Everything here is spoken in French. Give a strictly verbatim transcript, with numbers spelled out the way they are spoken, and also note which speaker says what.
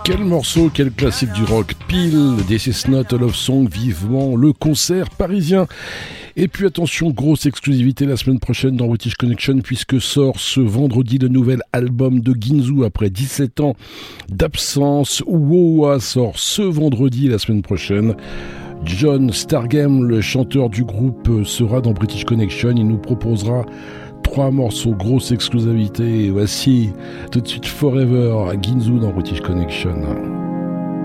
Speaker 1: Quel morceau, quel classique du rock, pile, This is not a love song, vivement le concert parisien. Et puis attention, grosse exclusivité la semaine prochaine dans British Connection, puisque sort ce vendredi le nouvel album de Ginzu après dix-sept ans d'absence. Wowa sort ce vendredi la semaine prochaine. John Stargame, le chanteur du groupe, sera dans British Connection. Il nous proposera trois morceaux, grosse exclusivité. Voici tout de suite Forever, Ginzu dans British Connection.